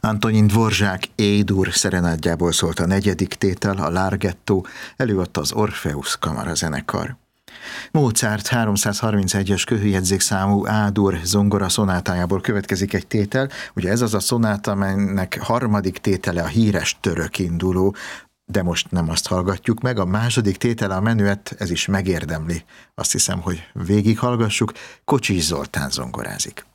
Antonin Dvorzsák E-dur szerenádjából szólt a negyedik tétel, a Larghetto, előadta az Orpheus kamarazenekar. Mozart 331-es kőjegyzékszámú A-dur zongora szonátájából következik egy tétel, ugye ez az a szonáta, amelynek harmadik tétele a híres török induló, de most nem azt hallgatjuk meg. A második tétele a menüet, ez is megérdemli. Azt hiszem, hogy végighallgassuk. Kocsis Zoltán zongorázik.